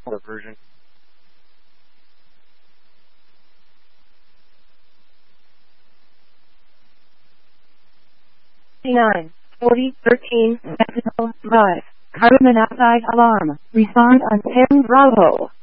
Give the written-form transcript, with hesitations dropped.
version. 39, 40, 13, Sentinel, 5. Carbon monoxide alarm. Respond on 10 Bravo.